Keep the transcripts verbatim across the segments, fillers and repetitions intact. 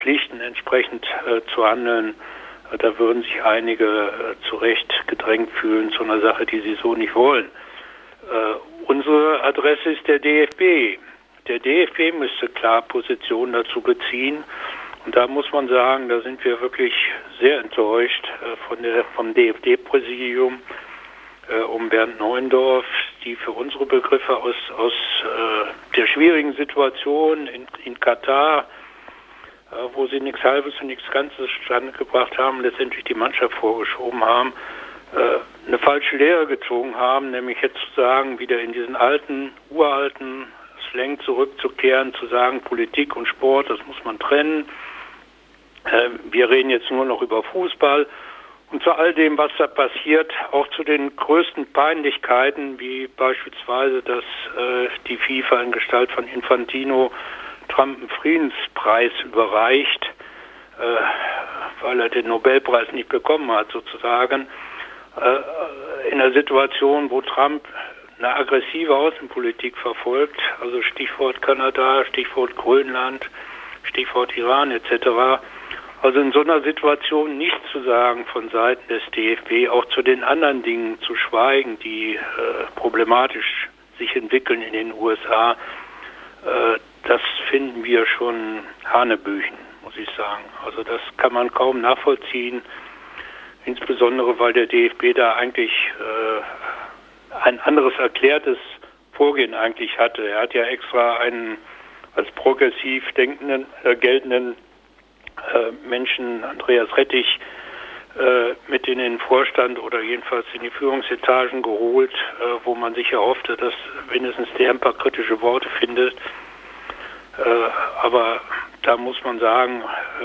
Pflichten entsprechend äh, zu handeln. Äh, da würden sich einige äh, zu Recht gedrängt fühlen zu einer Sache, die sie so nicht wollen. Äh, unsere Adresse ist der D F B. Der D F B müsste klar Position dazu beziehen. Und da muss man sagen, da sind wir wirklich sehr enttäuscht äh, von der, vom D F D-Präsidium äh, um Bernd Neuendorf, die für unsere Begriffe aus, aus äh, der schwierigen Situation in, in Katar, äh, wo sie nichts Halbes und nichts Ganzes zustande gebracht haben, letztendlich die Mannschaft vorgeschoben haben, äh, eine falsche Lehre gezogen haben, nämlich jetzt zu sagen, wieder in diesen alten, uralten Slang zurückzukehren, zu sagen, Politik und Sport, das muss man trennen. Wir reden jetzt nur noch über Fußball und zu all dem, was da passiert, auch zu den größten Peinlichkeiten, wie beispielsweise, dass äh, die FIFA in Gestalt von Infantino Trump einen Friedenspreis überreicht, äh, weil er den Nobelpreis nicht bekommen hat, sozusagen, äh, in einer Situation, wo Trump eine aggressive Außenpolitik verfolgt, also Stichwort Kanada, Stichwort Grönland, Stichwort Iran et cetera. Also in so einer Situation nichts zu sagen von Seiten des D F B, auch zu den anderen Dingen zu schweigen, die äh, problematisch sich entwickeln in den U S A, äh, das finden wir schon hanebüchen, muss ich sagen. Also das kann man kaum nachvollziehen, insbesondere weil der D F B da eigentlich äh, ein anderes erklärtes Vorgehen eigentlich hatte. Er hat ja extra einen als progressiv denkenden, äh, geltenden äh, Menschen, Andreas Rettich, äh, mit in den Vorstand oder jedenfalls in die Führungsetagen geholt, äh, wo man sich erhoffte, dass wenigstens der ein paar kritische Worte findet. Äh, aber da muss man sagen,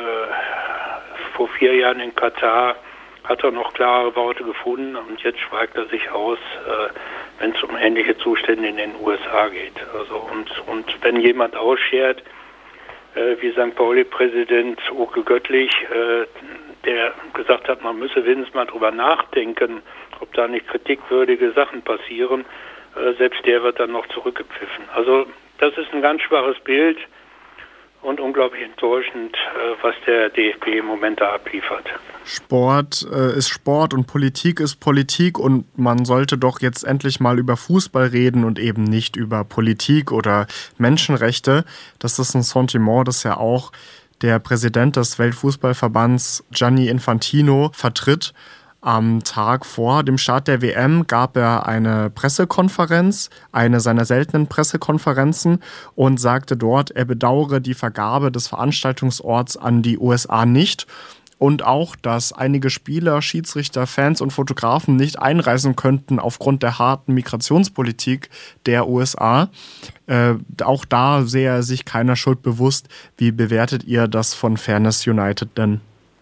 äh, vor vier Jahren in Katar hat er noch klare Worte gefunden und jetzt schweigt er sich aus, äh, wenn es um ähnliche Zustände in den U S A geht. Also und, und wenn jemand ausschert, äh, wie Sankt Pauli-Präsident Oke Göttlich, äh, der gesagt hat, man müsse wenigstens mal drüber nachdenken, ob da nicht kritikwürdige Sachen passieren, äh, selbst der wird dann noch zurückgepfiffen. Also das ist ein ganz schwaches Bild und unglaublich enttäuschend, was der D F B im Moment da abliefert. Sport äh, ist Sport und Politik ist Politik und man sollte doch jetzt endlich mal über Fußball reden und eben nicht über Politik oder Menschenrechte. Das ist ein Sentiment, das ja auch der Präsident des Weltfußballverbands Gianni Infantino vertritt. Am Tag vor dem Start der W M gab er eine Pressekonferenz, eine seiner seltenen Pressekonferenzen und sagte dort, er bedauere die Vergabe des Veranstaltungsorts an die U S A nicht und auch, dass einige Spieler, Schiedsrichter, Fans und Fotografen nicht einreisen könnten aufgrund der harten Migrationspolitik der U S A. Äh, auch da sehe er sich keiner Schuld bewusst. Wie bewertet ihr das von Fairness United denn?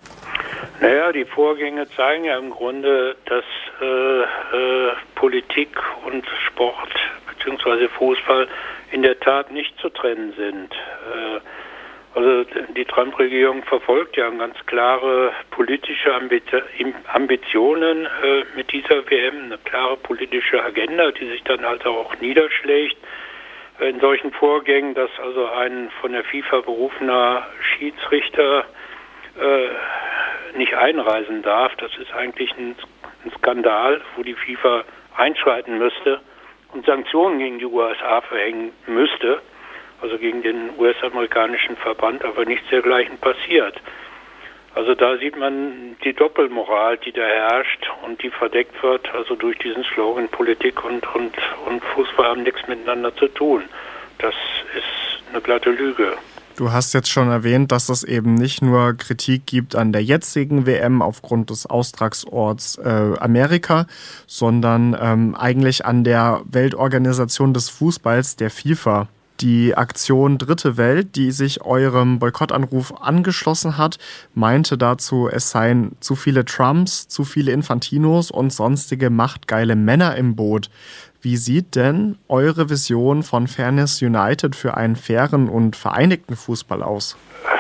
Naja, die Vorgänge zeigen ja im Grunde, dass äh, äh, Politik und Sport bzw. Fußball in der Tat nicht zu trennen sind. Äh, also die Trump-Regierung verfolgt ja ganz klare politische Ambitionen äh, mit dieser W M, eine klare politische Agenda, die sich dann also auch niederschlägt äh, in solchen Vorgängen, dass also ein von der FIFA berufener Schiedsrichter äh, nicht einreisen darf. Das ist eigentlich ein, ein Skandal, wo die FIFA einschreiten müsste und Sanktionen gegen die U S A verhängen müsste, also gegen den U S-amerikanischen Verband, aber nichts dergleichen passiert. Also da sieht man die Doppelmoral, die da herrscht und die verdeckt wird, also durch diesen Slogan Politik und, und, und Fußball haben nichts miteinander zu tun. Das ist eine glatte Lüge. Du hast jetzt schon erwähnt, dass es eben nicht nur Kritik gibt an der jetzigen W M aufgrund des Austragsorts äh, Amerika, sondern ähm, eigentlich an der Weltorganisation des Fußballs, der FIFA. Die Aktion Dritte Welt, die sich eurem Boykottanruf angeschlossen hat, meinte dazu, es seien zu viele Trumps, zu viele Infantinos und sonstige machtgeile Männer im Boot. Wie sieht denn eure Vision von Fairness United für einen fairen und vereinigten Fußball aus?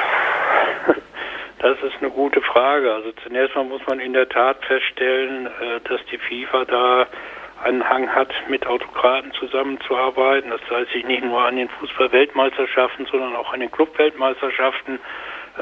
Das ist eine gute Frage. Also zunächst mal muss man in der Tat feststellen, dass die FIFA da einen Hang hat, mit Autokraten zusammenzuarbeiten. Das heißt sich nicht nur an den Fußball-Weltmeisterschaften, sondern auch an den Club-Weltmeisterschaften